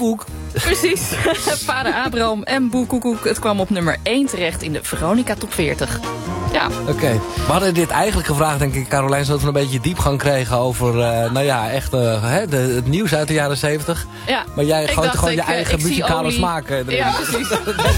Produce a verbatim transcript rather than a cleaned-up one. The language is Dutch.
Koekoek. Precies. Vader Abraham en Boe Koekoek. Het kwam op nummer één terecht in de Veronica Top veertig. Ja. Oké. Okay. We hadden dit eigenlijk gevraagd, denk ik, Carolijn, zodat we een beetje diepgang kregen over, uh, nou ja, echt uh, hè, de, het nieuws uit de jaren zeventig. Ja. Maar jij gooit er gewoon ik, je eigen ik muzikale olie... smaak erin. Ja, precies.